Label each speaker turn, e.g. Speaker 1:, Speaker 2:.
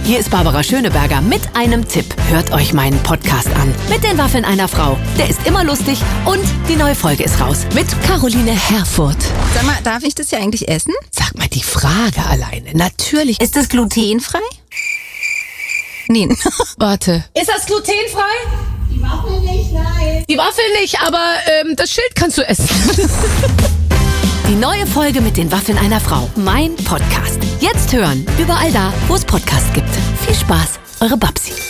Speaker 1: Hier ist Barbara Schöneberger mit einem Tipp. Hört euch meinen Podcast an. Mit den Waffeln einer Frau. Der ist immer lustig und die neue Folge ist raus. Mit Caroline Herfurth.
Speaker 2: Sag mal, darf ich das ja eigentlich essen?
Speaker 1: Sag mal, die Frage alleine. Natürlich.
Speaker 2: Ist das glutenfrei? Nee.
Speaker 1: Warte.
Speaker 3: Ist das glutenfrei?
Speaker 4: Die Waffel nicht, nein.
Speaker 3: Die Waffel nicht, aber das Schild kannst du essen.
Speaker 1: Die neue Folge mit den Waffeln einer Frau. Mein Podcast. Jetzt hören. Überall da, wo es Podcasts gibt. Viel Spaß. Eure Babsi.